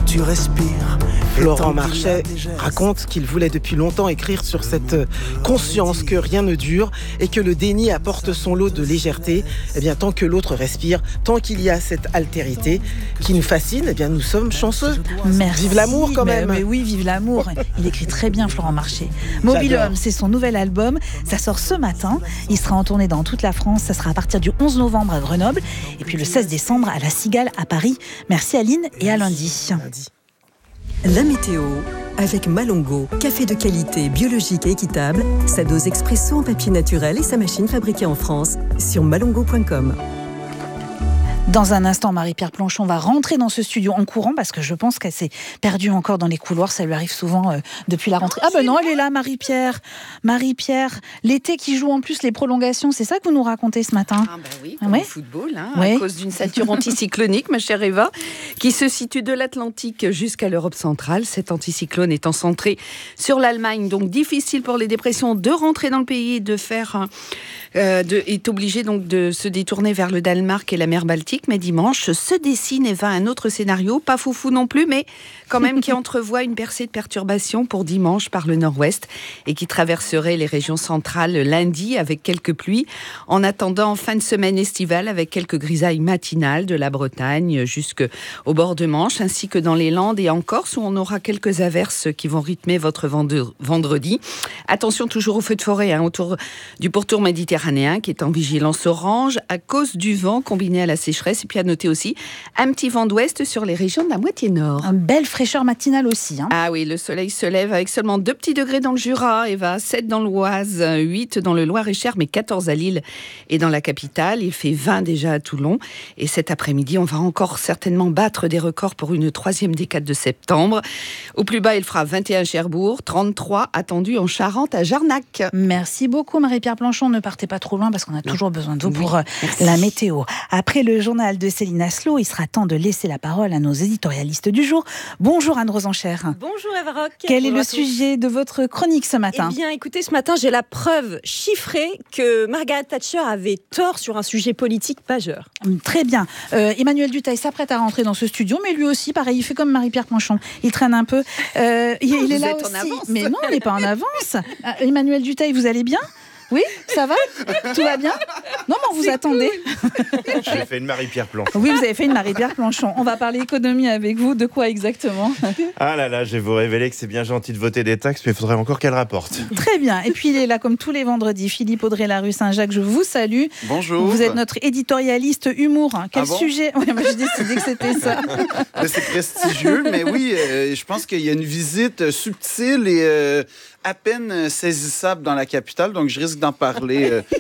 tu respires. Florent Marchais raconte qu'il voulait depuis longtemps écrire sur cette conscience que rien ne dure et que le déni apporte son lot de légèreté. Eh bien, tant que l'autre respire, tant qu'il y a cette altérité qui nous fascine, eh bien, nous sommes chanceux. Merci. Vive l'amour quand même. Mais oui, vive l'amour. Il écrit très bien, Florent Marchais. Mobile Homme, c'est son nouvel album. Ça sort ce matin. Il sera en tournée dans toute la France. Ça sera à partir du 11 novembre à Grenoble et puis le 16 décembre à la Cigale à Paris. Merci Aline et à lundi. La météo avec Malongo, café de qualité, biologique et équitable, sa dose expresso en papier naturel et sa machine fabriquée en France sur malongo.com. Dans un instant, Marie-Pierre Planchon va rentrer dans ce studio en courant parce que je pense qu'elle s'est perdue encore dans les couloirs. Ça lui arrive souvent depuis la rentrée. Ah ben non, elle est là, Marie-Pierre. Marie-Pierre, l'été qui joue en plus les prolongations, c'est ça que vous nous racontez ce matin? Ah ben oui, comme le football, à cause d'une ceinture anticyclonique, ma chère Eva, qui se situe de l'Atlantique jusqu'à l'Europe centrale. Cet anticyclone étant centré sur l'Allemagne, donc difficile pour les dépressions de rentrer dans le pays et est obligé donc de se détourner vers le Danemark et la mer Baltique. Mais dimanche se dessine, Eva, un autre scénario, pas foufou non plus, mais quand même qui entrevoit une percée de perturbations pour dimanche par le nord-ouest et qui traverserait les régions centrales lundi avec quelques pluies. En attendant, fin de semaine estivale avec quelques grisailles matinales de la Bretagne jusqu'au bord de Manche, ainsi que dans les Landes et en Corse où on aura quelques averses qui vont rythmer votre vendredi. Attention toujours aux feux de forêt autour du pourtour méditerranéen qui est en vigilance orange à cause du vent combiné à la sécheresse. Et puis à noter aussi un petit vent d'ouest sur les régions de la moitié nord. Une belle fraîcheur matinale aussi. Ah oui, le soleil se lève avec seulement 2 petits degrés dans le Jura, Eva, 7 dans l'Oise, 8 dans le Loir-et-Cher, mais 14 à Lille et dans la capitale. Il fait 20 déjà à Toulon. Et cet après-midi, on va encore certainement battre des records pour une 3e décade de septembre. Au plus bas, il fera 21 à Cherbourg, 33 attendus en Charente à Jarnac. Merci beaucoup Marie-Pierre Planchon. Ne partez pas trop loin parce qu'on a toujours besoin de vous pour la météo. Après le journal de Céline Aslo, il sera temps de laisser la parole à nos éditorialistes du jour. Bonjour Anne Rosenchère. Bonjour Eva Rock. Quel est le sujet de votre chronique ce matin? Eh bien écoutez, ce matin j'ai la preuve chiffrée que Margaret Thatcher avait tort sur un sujet politique majeur. Très bien. Emmanuel Dutheil s'apprête à rentrer dans ce studio, mais lui aussi pareil, il fait comme Marie-Pierre Planchon. Il traîne un peu. Il est là aussi. En avance. Mais non, il n'est pas en avance. Emmanuel Dutheil, vous allez bien? Oui, ça va? Tout va bien? Non, mais on vous attendait. J'ai fait une Marie-Pierre Planchon. Oui, vous avez fait une Marie-Pierre Planchon. On va parler économie avec vous. De quoi exactement? Ah là là, je vais vous révéler que c'est bien gentil de voter des taxes, mais il faudrait encore qu'elle rapporte. Très bien. Et puis il est là comme tous les vendredis. Philippe Audrey-Larue Saint-Jacques, je vous salue. Bonjour. Vous êtes notre éditorialiste humour. Quel bon sujet? Ouais, moi, j'ai décidé que c'était ça. C'est prestigieux, mais oui, je pense qu'il y a une visite subtile et à peine saisissable dans la capitale, donc je risque d'en parler